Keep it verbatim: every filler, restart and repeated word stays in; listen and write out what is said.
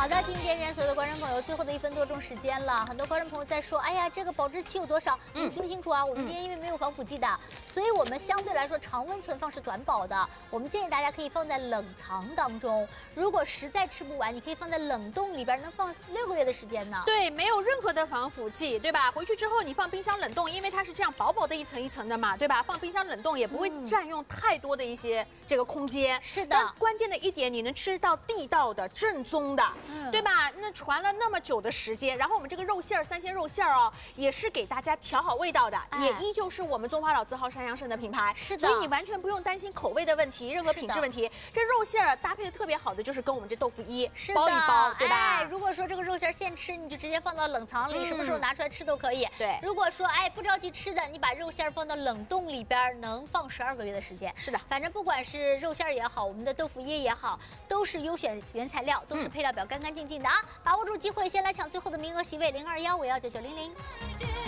好的，今天所有的观众朋友，最后的一分多钟时间了，很多观众朋友在说，哎呀，这个保质期有多少？你听清楚啊，我们今天因为没有防腐剂的，所以我们相对来说常温存放是短保的。我们建议大家可以放在冷藏当中，如果实在吃不完，你可以放在冷冻里边，能放六个月的时间呢。 对，没有任何的防腐剂，对吧？回去之后你放冰箱冷冻，因为它是这样薄薄的一层一层的嘛，对吧？放冰箱冷冻也不会占用太多的一些这个空间。 是的， 但关键的一点，你能吃到地道的、正宗的。 嗯、 对吧？那传了那么久的时间，然后我们这个肉馅儿三鲜肉馅儿哦，也是给大家调好味道的，哎、也依旧是我们中华老字号山阳盛的品牌。 是的， 所以你完全不用担心口味的问题，任何品质问题。这肉馅儿搭配的特别好的就是跟我们这豆腐衣包一包，对吧？ 哎，如果说这个肉馅现吃，你就直接放到冷藏里，嗯、什么时候拿出来吃都可以。 对， 如果说哎不着急吃的，你把肉馅放到冷冻里边，能放十二个月的时间。 是的， 反正不管是肉馅也好，我们的豆腐衣也好，都是优选原材料，都是配料表干干净净的啊！把握住机会，先来抢最后的名额席位零二幺五幺九九零零。